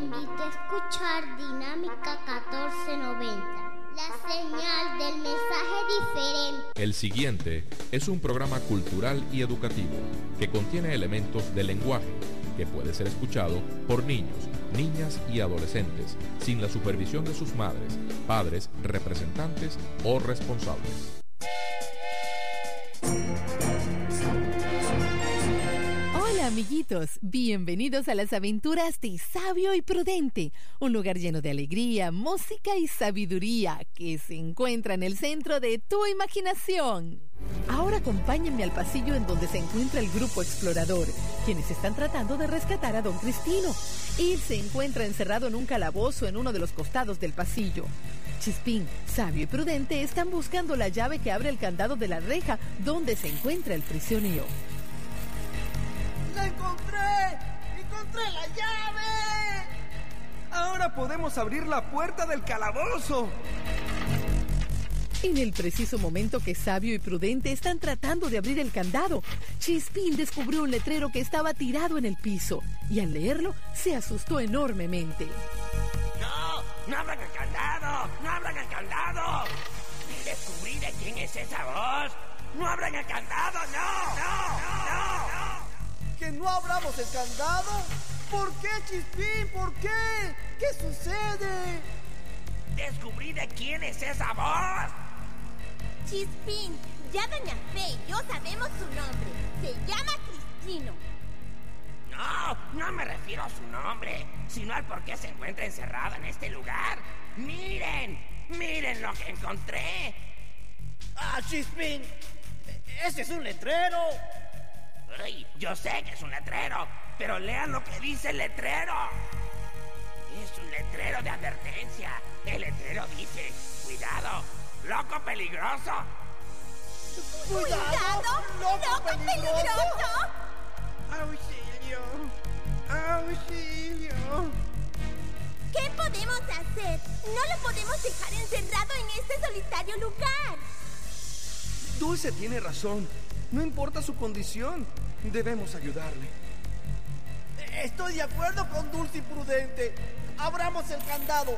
invito a escuchar Dinámica 1490, la señal del mensaje diferente. El siguiente es un programa cultural y educativo que contiene elementos de lenguaje que puede ser escuchado por niños, niñas y adolescentes sin la supervisión de sus madres, padres, representantes o responsables. Hola amiguitos, bienvenidos a las aventuras de Sabio y Prudente, un lugar lleno de alegría, música y sabiduría que se encuentra en el centro de tu imaginación. Ahora acompáñenme al pasillo en donde se encuentra el grupo explorador, quienes están tratando de rescatar a Don Cristino. Él se encuentra encerrado en un calabozo en uno de los costados del pasillo. Chispín, Sabio y Prudente están buscando la llave que abre el candado de la reja donde se encuentra el prisionero. ¡La encontré! ¡Encontré la llave! Ahora podemos abrir la puerta del calabozo. En el preciso momento que Sabio y Prudente están tratando de abrir el candado, Chispín descubrió un letrero que estaba tirado en el piso y al leerlo se asustó enormemente. ¡No! ¡No abran el candado! ¡No abran el candado! ¡Descubrí de quién es esa voz! ¡No abran el candado! ¡No! ¡No! ¡No! ¡No! ¿Que no abramos el candado? ¿Por qué, Chispín? ¿Por qué? ¿Qué sucede? ¡Descubrí de quién es esa voz! Chispín, ya Doña Fe y yo sabemos su nombre. Se llama Cristino. No, no me refiero a su nombre, sino al por qué se encuentra encerrado en este lugar. ¡Miren! ¡Miren lo que encontré! ¡Ah, Chispín! ¡Ese es un letrero! ¡Ay! Yo sé que es un letrero, pero lean lo que dice el letrero. Es un letrero de advertencia. El letrero dice: ¡cuidado! ¡Loco peligroso! ¡Cuidado! ¡Loco peligroso! ¡Auxilio! ¡Auxilio! ¿Qué podemos hacer? No lo podemos dejar encerrado en este solitario lugar. Dulce tiene razón. No importa su condición, debemos ayudarle. Estoy de acuerdo con Dulce y Prudente. Abramos el candado.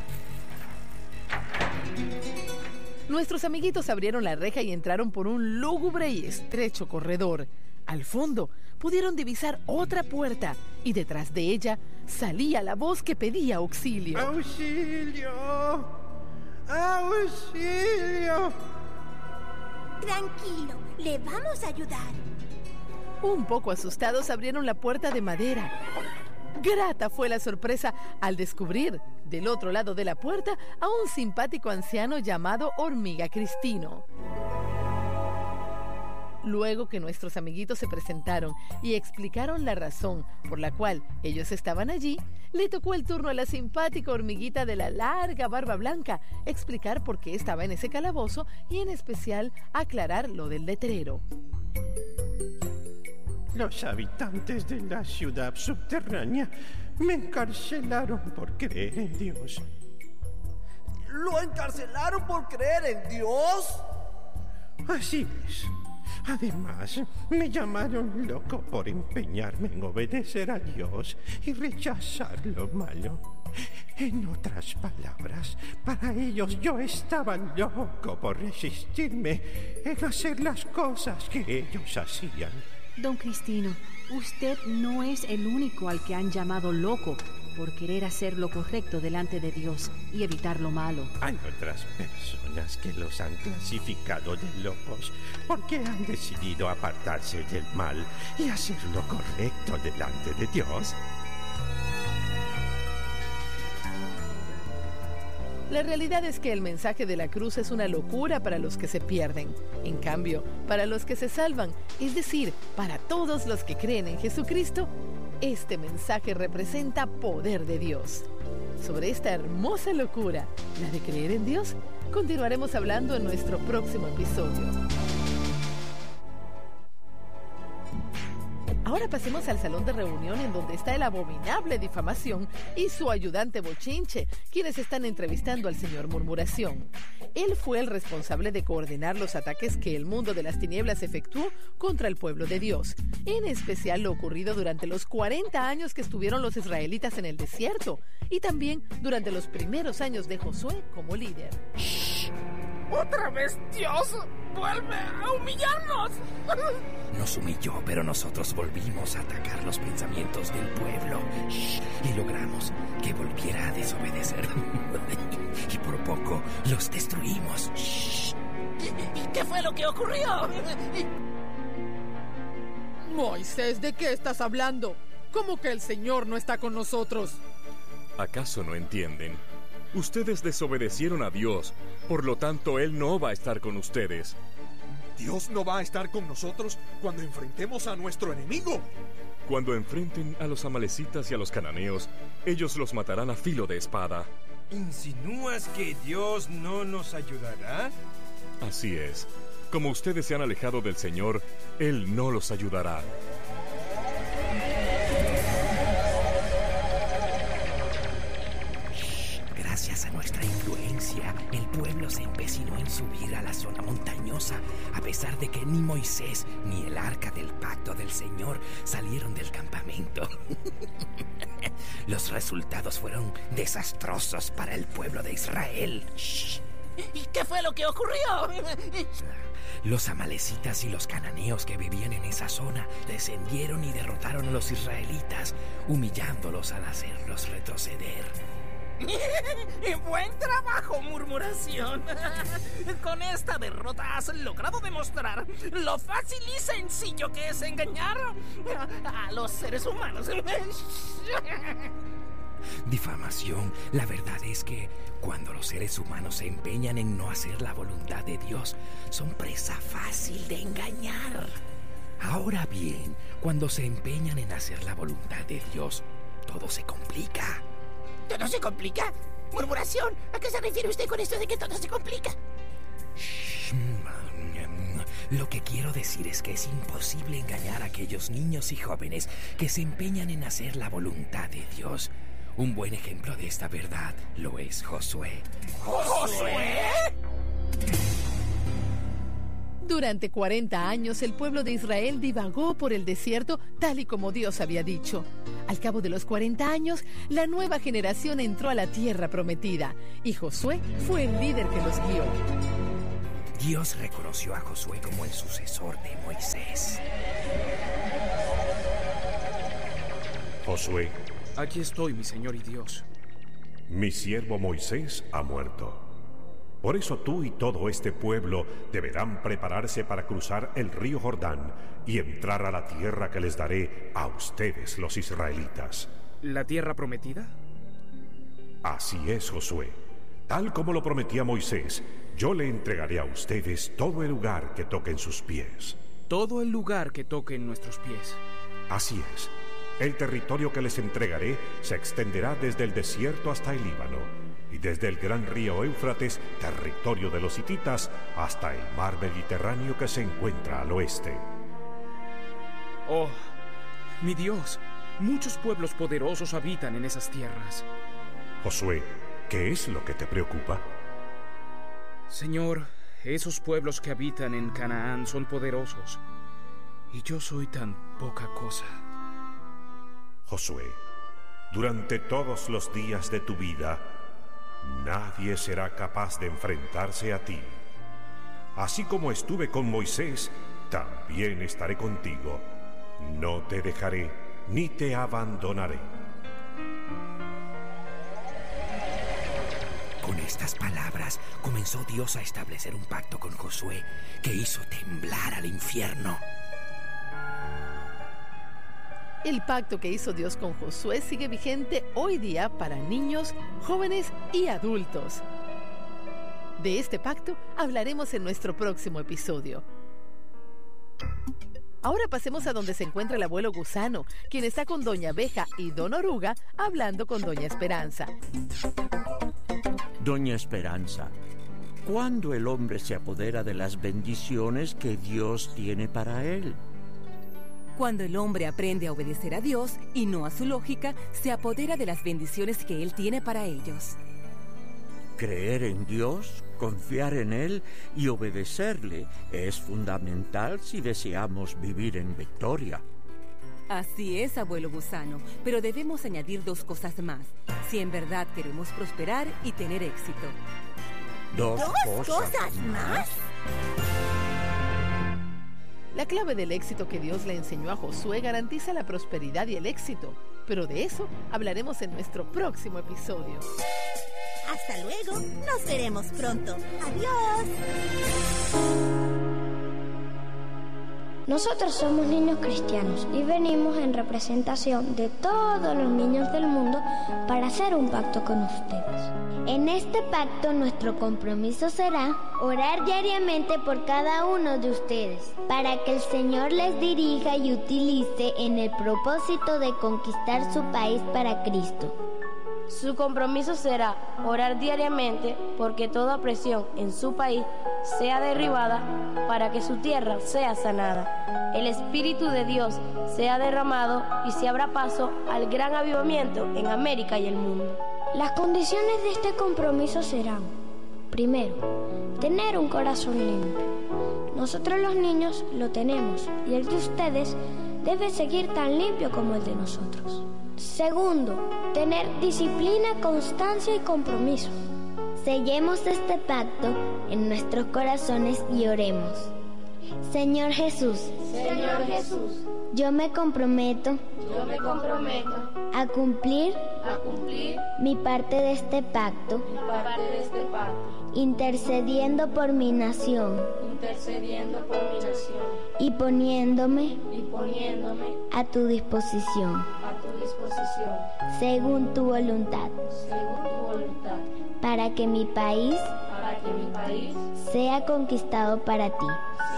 Nuestros amiguitos abrieron la reja y entraron por un lúgubre y estrecho corredor. Al fondo pudieron divisar otra puerta y detrás de ella salía la voz que pedía auxilio. ¡Auxilio! ¡Auxilio! Tranquilo, le vamos a ayudar. Un poco asustados abrieron la puerta de madera. Grata fue la sorpresa al descubrir, del otro lado de la puerta, a un simpático anciano llamado Hormiga Cristino. Luego que nuestros amiguitos se presentaron y explicaron la razón por la cual ellos estaban allí, le tocó el turno a la simpática hormiguita de la larga barba blanca explicar por qué estaba en ese calabozo y en especial aclarar lo del letrero. Los habitantes de la ciudad subterránea me encarcelaron por creer en Dios. ¿Lo encarcelaron por creer en Dios? Así es. Además, me llamaron loco por empeñarme en obedecer a Dios y rechazar lo malo. En otras palabras, para ellos yo estaba loco por resistirme en hacer las cosas que ellos hacían. Don Cristino, usted no es el único al que han llamado loco por querer hacer lo correcto delante de Dios y evitar lo malo. Hay otras personas que los han clasificado de locos porque han decidido apartarse del mal y hacer lo correcto delante de Dios. La realidad es que el mensaje de la cruz es una locura para los que se pierden. En cambio, para los que se salvan, es decir, para todos los que creen en Jesucristo, este mensaje representa poder de Dios. Sobre esta hermosa locura, la de creer en Dios, continuaremos hablando en nuestro próximo episodio. Ahora pasemos al salón de reunión en donde está el abominable Difamación y su ayudante Bochinche, quienes están entrevistando al señor Murmuración. Él fue el responsable de coordinar los ataques que el mundo de las tinieblas efectuó contra el pueblo de Dios, en especial lo ocurrido durante los 40 años que estuvieron los israelitas en el desierto y también durante los primeros años de Josué como líder. ¡Shh! ¡Otra vez Dios vuelve a humillarnos! Nos humilló, pero nosotros volvimos a atacar los pensamientos del pueblo. Y logramos que volviera a desobedecer. Y por poco los destruimos. ¿Y qué fue lo que ocurrió? Moisés, ¿de qué estás hablando? ¿Cómo que el Señor no está con nosotros? ¿Acaso no entienden? Ustedes desobedecieron a Dios, por lo tanto Él no va a estar con ustedes. ¿Dios no va a estar con nosotros cuando enfrentemos a nuestro enemigo? Cuando enfrenten a los amalecitas y a los cananeos, ellos los matarán a filo de espada. ¿Insinúas que Dios no nos ayudará? Así es. Como ustedes se han alejado del Señor, Él no los ayudará. Gracias a nuestra influencia, el pueblo se empecinó en subir a la zona montañosa, a pesar de que ni Moisés ni el arca del pacto del Señor salieron del campamento. Los resultados fueron desastrosos para el pueblo de Israel. ¿Y qué fue lo que ocurrió? Los amalecitas y los cananeos que vivían en esa zona descendieron y derrotaron a los israelitas, humillándolos al hacerlos retroceder. ¡Buen trabajo, Murmuración! Con esta derrota has logrado demostrar lo fácil y sencillo que es engañar a los seres humanos. Difamación. La verdad es que cuando los seres humanos se empeñan en no hacer la voluntad de Dios, son presa fácil de engañar. Ahora bien, cuando se empeñan en hacer la voluntad de Dios, todo se complica. ¿Todo se complica? Murmuración, ¿a qué se refiere usted con esto de que todo se complica? Lo que quiero decir es que es imposible engañar a aquellos niños y jóvenes que se empeñan en hacer la voluntad de Dios. Un buen ejemplo de esta verdad lo es Josué. ¿Josué? Durante 40 años el pueblo de Israel divagó por el desierto tal y como Dios había dicho. Al cabo de los 40 años, la nueva generación entró a la tierra prometida y Josué fue el líder que los guió. Dios reconoció a Josué como el sucesor de Moisés. Josué. Aquí estoy, mi Señor y Dios. Mi siervo Moisés ha muerto. Por eso tú y todo este pueblo deberán prepararse para cruzar el río Jordán y entrar a la tierra que les daré a ustedes, los israelitas. ¿La tierra prometida? Así es, Josué. Tal como lo prometí a Moisés, yo le entregaré a ustedes todo el lugar que toquen sus pies. Todo el lugar que toquen nuestros pies. Así es. El territorio que les entregaré se extenderá desde el desierto hasta el Líbano, y desde el gran río Éufrates, territorio de los hititas, hasta el mar Mediterráneo que se encuentra al oeste. Oh, mi Dios, muchos pueblos poderosos habitan en esas tierras. Josué, ¿qué es lo que te preocupa? Señor, esos pueblos que habitan en Canaán son poderosos, y yo soy tan poca cosa. Josué, durante todos los días de tu vida, nadie será capaz de enfrentarse a ti. Así como estuve con Moisés, también estaré contigo. No te dejaré ni te abandonaré. Con estas palabras comenzó Dios a establecer un pacto con Josué que hizo temblar al infierno. El pacto que hizo Dios con Josué sigue vigente hoy día para niños, jóvenes y adultos. De este pacto hablaremos en nuestro próximo episodio. Ahora pasemos a donde se encuentra el abuelo Gusano, quien está con Doña Abeja y Don Oruga hablando con Doña Esperanza. Doña Esperanza, ¿cuándo el hombre se apodera de las bendiciones que Dios tiene para él? Cuando el hombre aprende a obedecer a Dios y no a su lógica, se apodera de las bendiciones que Él tiene para ellos. Creer en Dios, confiar en Él y obedecerle es fundamental si deseamos vivir en victoria. Así es, abuelo Gusano, pero debemos añadir 2 cosas más, si en verdad queremos prosperar y tener éxito. ¿Dos cosas más? La clave del éxito que Dios le enseñó a Josué garantiza la prosperidad y el éxito, pero de eso hablaremos en nuestro próximo episodio. Hasta luego, nos veremos pronto. Adiós. Nosotros somos niños cristianos y venimos en representación de todos los niños del mundo para hacer un pacto con ustedes. En este pacto nuestro compromiso será orar diariamente por cada uno de ustedes, para que el Señor les dirija y utilice en el propósito de conquistar su país para Cristo. Su compromiso será orar diariamente porque toda opresión en su país sea derribada para que su tierra sea sanada, el Espíritu de Dios sea derramado y se abra paso al gran avivamiento en América y el mundo. Las condiciones de este compromiso serán: primero, tener un corazón limpio. Nosotros los niños lo tenemos y el de ustedes debe seguir tan limpio como el de nosotros. Segundo, tener disciplina, constancia y compromiso. Sellemos este pacto en nuestros corazones y oremos. Señor Jesús, yo me comprometo a cumplir mi parte de este pacto, intercediendo por mi nación y poniéndome a tu disposición, según tu voluntad, para que mi país sea conquistado para ti.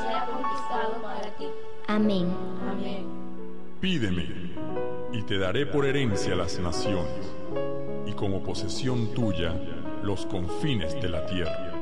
Amén. Pídeme, y te daré por herencia las naciones, y como posesión tuya los confines de la tierra.